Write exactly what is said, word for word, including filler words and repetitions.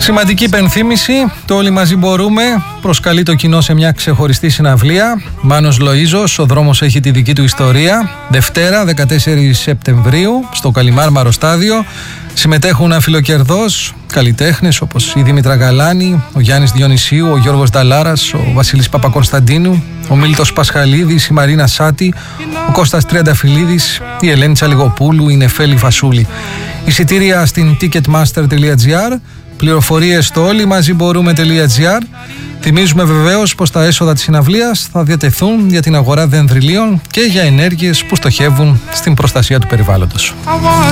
Σημαντική υπενθύμηση, το Όλοι Μαζί Μπορούμε προσκαλεί το κοινό σε μια ξεχωριστή συναυλία. Μάνος Λοΐζος, ο δρόμος έχει τη δική του ιστορία. Δευτέρα, δεκατέσσερις Σεπτεμβρίου, στο Καλιμάρμαρο Στάδιο. Συμμετέχουν αφιλοκερδώς καλλιτέχνες όπως η Δήμητρα Γαλάνη, ο Γιάννης Διονυσίου, ο Γιώργος Νταλάρας, ο Βασίλης Παπακωνσταντίνου, ο Μίλτος Πασχαλίδης, η Μαρίνα Σάτη, ο Κώστας Τριανταφυλλίδης, η Ελένη Τσαλιγοπούλου, η Νεφέλη Φασούλη. Εισιτήρια στην ticketmaster τελεία gr, πληροφορίες στο όλοι μαζί μπορούμε τελεία gr. Θυμίζουμε βεβαίως πως τα έσοδα της συναυλίας θα διατεθούν για την αγορά δενδριλίων και για ενέργειες που στοχεύουν στην προστασία του περιβάλλοντος.